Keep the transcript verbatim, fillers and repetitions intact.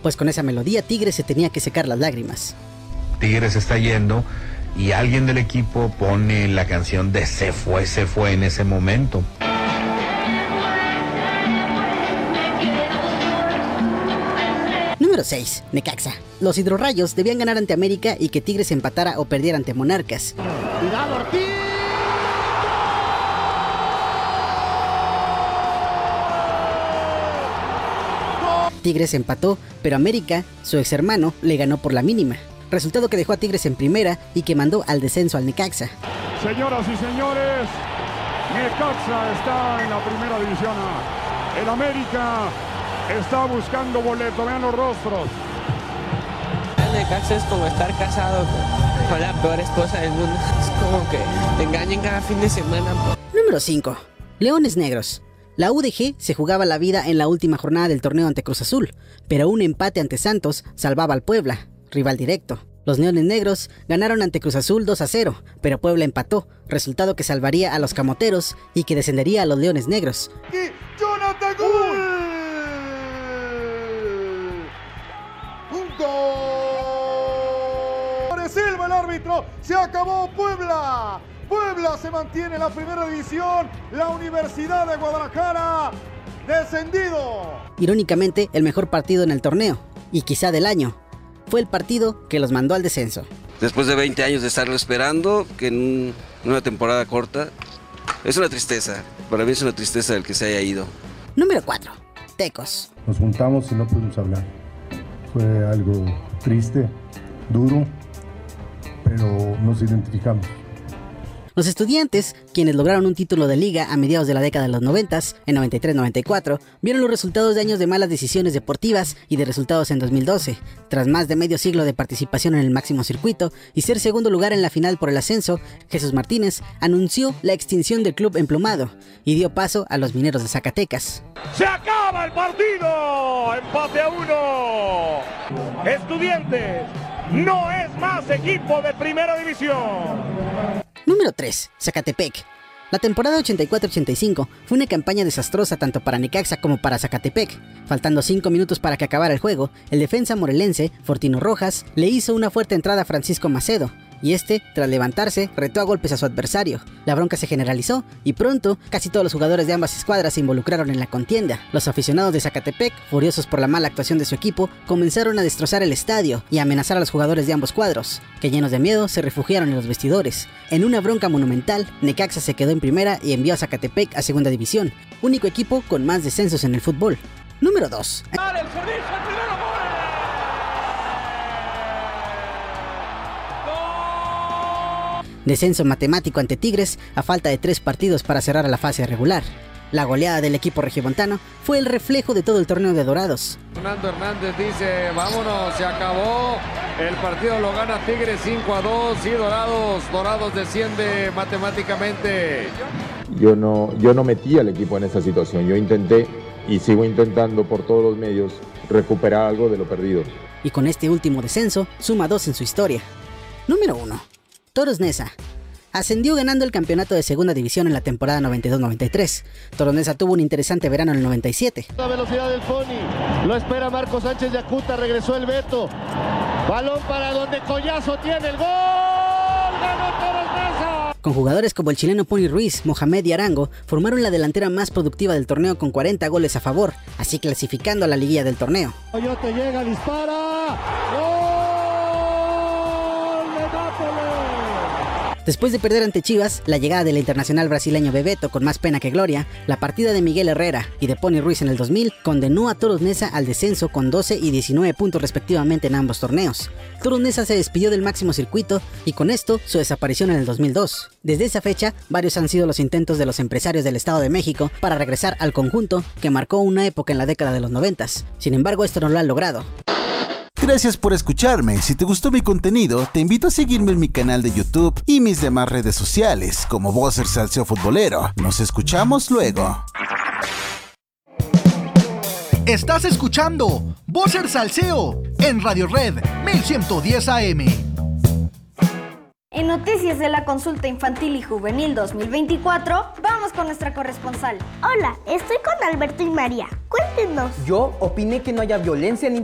pues con esa melodía Tigres se tenía que secar las lágrimas. Tigres está yendo y alguien del equipo pone la canción de Se fue, se fue en ese momento. Número seis. Necaxa. Los hidrorrayos debían ganar ante América y que Tigres empatara o perdiera ante Monarcas. ¡Cuidado, Ortiz! Tigres empató, pero América, su ex hermano, le ganó por la mínima. Resultado que dejó a Tigres en primera y que mandó al descenso al Necaxa. Señoras y señores, Necaxa está en la primera división A. El América está buscando boleto, vean los rostros. El Necaxa es como estar casado con, con la peor esposa del mundo. Es como que te engañen cada fin de semana. Número cinco. Leones Negros. La U D G se jugaba la vida en la última jornada del torneo ante Cruz Azul, pero un empate ante Santos salvaba al Puebla, rival directo. Los Leones Negros ganaron ante Cruz Azul dos a cero, pero Puebla empató, resultado que salvaría a los Camoteros y que descendería a los Leones Negros. ¡Y Jonathan Gol! ¡Un gol! ¡Silva el árbitro! ¡Se acabó Puebla! Puebla se mantiene en la primera división, la Universidad de Guadalajara, descendido. Irónicamente, el mejor partido en el torneo, y quizá del año, fue el partido que los mandó al descenso. Después de veinte años de estarlo esperando, que en una temporada corta, es una tristeza. Para mí es una tristeza el que se haya ido. Número cuatro. Tecos. Nos juntamos y no pudimos hablar. Fue algo triste, duro, pero nos identificamos. Los Estudiantes, quienes lograron un título de liga a mediados de la década de los noventas, en noventa y tres noventa y cuatro, vieron los resultados de años de malas decisiones deportivas y de resultados en dos mil doce. Tras más de medio siglo de participación en el máximo circuito y ser segundo lugar en la final por el ascenso, Jesús Martínez anunció la extinción del club emplumado y dio paso a los Mineros de Zacatecas. ¡Se acaba el partido! ¡Empate a uno! Estudiantes no es más equipo de primera división. Número tres. Zacatepec. La temporada ochenta y cuatro ochenta y cinco fue una campaña desastrosa tanto para Necaxa como para Zacatepec. Faltando cinco minutos para que acabara el juego, el defensa morelense, Fortino Rojas, le hizo una fuerte entrada a Francisco Macedo, y este, tras levantarse, retó a golpes a su adversario. La bronca se generalizó y pronto casi todos los jugadores de ambas escuadras se involucraron en la contienda. Los aficionados de Zacatepec, furiosos por la mala actuación de su equipo, comenzaron a destrozar el estadio y a amenazar a los jugadores de ambos cuadros, que llenos de miedo se refugiaron en los vestidores. En una bronca monumental, Necaxa se quedó en primera y envió a Zacatepec a segunda división, único equipo con más descensos en el fútbol. Número dos. Descenso matemático ante Tigres a falta de tres partidos para cerrar a la fase regular. La goleada del equipo regiomontano fue el reflejo de todo el torneo de Dorados. Fernando Hernández dice, vámonos, se acabó, el partido lo gana Tigres cinco a dos y Dorados, Dorados desciende matemáticamente. Yo no, yo no metí al equipo en esa situación, yo intenté y sigo intentando por todos los medios recuperar algo de lo perdido. Y con este último descenso, suma dos en su historia. Número uno. Toros Neza. Ascendió ganando el campeonato de segunda división en la temporada noventa y dos noventa y tres. Toros Neza tuvo un interesante verano en el noventa y siete. La velocidad del Pony, lo espera Marco Sánchez de Acuta, regresó el Beto. Balón para donde Collazo tiene el gol. ¡Ganó Toros Neza! Con jugadores como el chileno Pony Ruiz, Mohamed y Arango, formaron la delantera más productiva del torneo con cuarenta goles a favor, así clasificando a la liguilla del torneo. Coyote llega, dispara. ¡Gol! ¡De Nápoles! Después de perder ante Chivas, la llegada del internacional brasileño Bebeto con más pena que gloria, la partida de Miguel Herrera y de Pony Ruiz en el dos mil condenó a Toros Neza al descenso con doce y diecinueve puntos respectivamente en ambos torneos. Toros Neza se despidió del máximo circuito y con esto su desaparición en el dos mil dos. Desde esa fecha, varios han sido los intentos de los empresarios del Estado de México para regresar al conjunto que marcó una época en la década de los noventas. Sin embargo, esto no lo han logrado. Gracias por escucharme. Si te gustó mi contenido, te invito a seguirme en mi canal de YouTube y mis demás redes sociales como Boxer Salseo Futbolero. Nos escuchamos luego. Estás escuchando Boxer Salseo en Radio Red mil ciento diez A M. En noticias de la consulta infantil y juvenil dos mil veinticuatro, vamos con nuestra corresponsal. Hola, estoy con Alberto y María. Cuéntenos. Yo opiné que no haya violencia ni